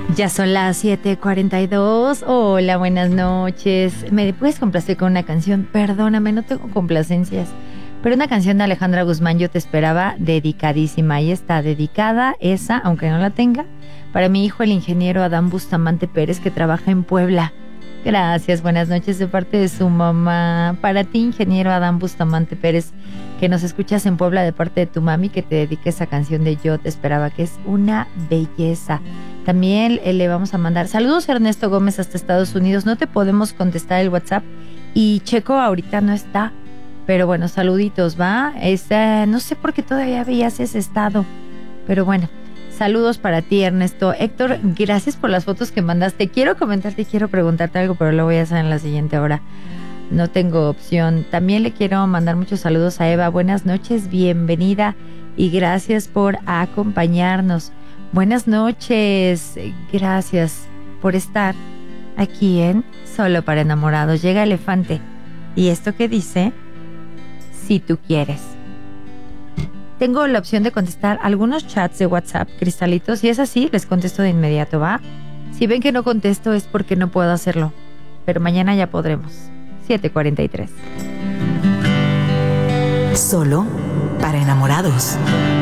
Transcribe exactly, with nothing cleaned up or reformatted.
Ya son las siete cuarenta y dos. Hola, buenas noches. ¿Me puedes complacer con una canción? Perdóname, no tengo complacencias. Pero una canción de Alejandra Guzmán, Yo te esperaba, dedicadísima. Ahí está, dedicada esa, aunque no la tenga, para mi hijo, el ingeniero Adán Bustamante Pérez, que trabaja en Puebla. Gracias, buenas noches de parte de su mamá. Para ti, ingeniero Adán Bustamante Pérez, que nos escuchas en Puebla de parte de tu mami, que te dedique esa canción de Yo te esperaba, que es una belleza. También eh, le vamos a mandar saludos a Ernesto Gómez hasta Estados Unidos. No te podemos contestar el WhatsApp y Checo ahorita no está, pero bueno, saluditos, ¿va? Esta, no sé por qué todavía veías ese estado, pero bueno, saludos para ti, Ernesto. Héctor, gracias por las fotos que mandaste. Quiero comentarte, quiero preguntarte algo, pero lo voy a hacer en la siguiente hora. No tengo opción. También le quiero mandar muchos saludos a Eva. Buenas noches, bienvenida y gracias por acompañarnos. Buenas noches, gracias por estar aquí en Solo para Enamorados. Llega Elefante. ¿Y esto qué dice? Si tú quieres. Tengo la opción de contestar algunos chats de WhatsApp, cristalitos. Si es así, les contesto de inmediato, ¿va? Si ven que no contesto es porque no puedo hacerlo. Pero mañana ya podremos. siete cuarenta y tres. Solo para Enamorados.